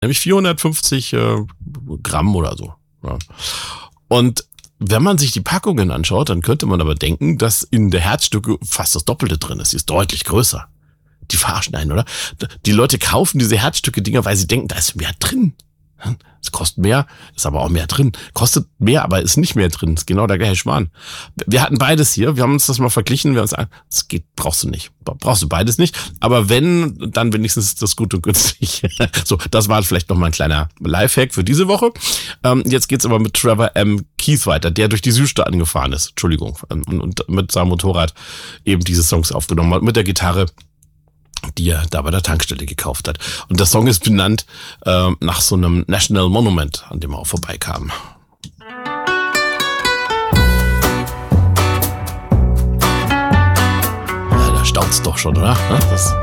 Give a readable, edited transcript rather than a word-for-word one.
Nämlich 450 Gramm oder so. Ja. Und wenn man sich die Packungen anschaut, dann könnte man aber denken, dass in der Herzstücke fast das Doppelte drin ist. Die ist deutlich größer. Die verarschen einen, oder? Die Leute kaufen diese Herzstücke-Dinger, weil sie denken, da ist mehr drin. Es kostet mehr, ist aber auch mehr drin. Kostet mehr, aber ist nicht mehr drin. Ist genau der gleiche Schmarrn. Wir hatten beides hier. Wir haben uns das mal verglichen. Wir haben uns das geht, brauchst du nicht. Brauchst du beides nicht. Aber wenn, dann wenigstens das gut und günstig. So, das war vielleicht noch mal ein kleiner Lifehack für diese Woche. Jetzt geht's aber mit Trevor M. Keith weiter, der durch die Südstaaten gefahren ist. Entschuldigung. Und mit seinem Motorrad eben diese Songs aufgenommen hat. Mit der Gitarre, die er da bei der Tankstelle gekauft hat. Und der Song ist benannt nach so einem National Monument, an dem er auch vorbeikam. Ja, da staunst doch schon, oder? Das